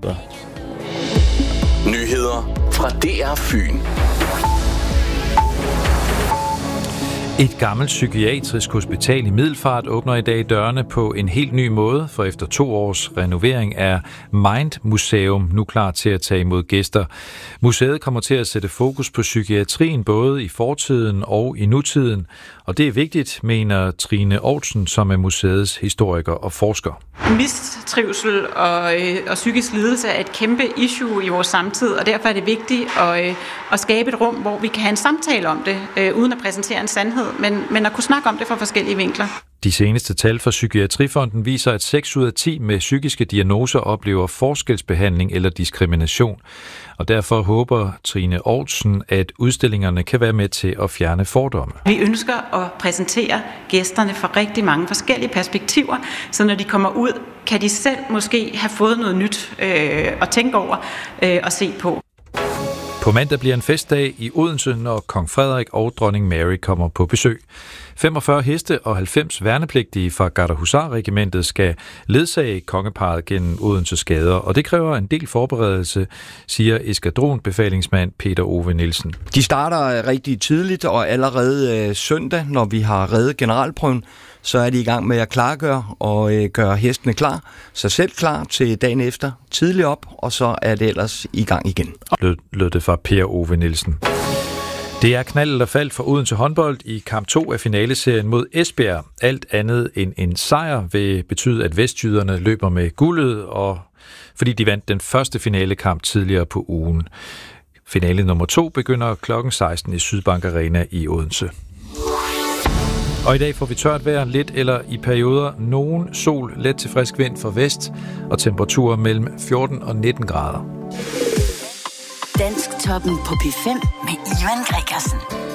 Nyheder fra DR Fyn. Et gammelt psykiatrisk hospital i Middelfart åbner i dag dørene på en helt ny måde, for efter 2 års renovering er Mind Museum nu klar til at tage imod gæster. Museet kommer til at sætte fokus på psykiatrien både i fortiden og i nutiden, og det er vigtigt, mener Trine Olsen, som er museets historiker og forsker. Mistrivsel og psykisk lidelse er et kæmpe issue i vores samtid, og derfor er det vigtigt at skabe et rum, hvor vi kan have en samtale om det, uden at præsentere en sandhed, men at kunne snakke om det fra forskellige vinkler. De seneste tal fra Psykiatrifonden viser, at 6 ud af 10 med psykiske diagnoser oplever forskelsbehandling eller diskrimination. Og derfor håber Trine Olsen, at udstillingerne kan være med til at fjerne fordomme. Vi ønsker at præsentere gæsterne for rigtig mange forskellige perspektiver, så når de kommer ud, kan de selv måske have fået noget nyt at tænke over og se på. På mandag bliver en festdag i Odense, når kong Frederik og dronning Mary kommer på besøg. 45 heste og 90 værnepligtige fra Gardehusarregimentet skal ledsage kongeparret gennem Odenses gader, og det kræver en del forberedelse, siger eskadronbefalingsmand Peter Ove Nielsen. De starter rigtig tidligt, og allerede søndag, når vi har reddet generalprøven, så er de i gang med at klargøre og gøre hestene klar, sig selv klar til dagen efter, tidligt op, og så er det ellers i gang igen. Lød det fra Per Ove Nielsen. Det er knald eller fald for Odense håndbold i kamp 2 af finaleserien mod Esbjerg. Alt andet end en sejr vil betyde, at vestjyderne løber med guldet, og fordi de vandt den første finalekamp tidligere på ugen. Finale nummer 2 begynder klokken 16 i Sydbank Arena i Odense. Og i dag får vi tørt vejr, lidt eller i perioder nogen sol, let til frisk vind fra vest og temperaturer mellem 14 og 19 grader. Dansk Toppen på P5 med Ivan Gregersen.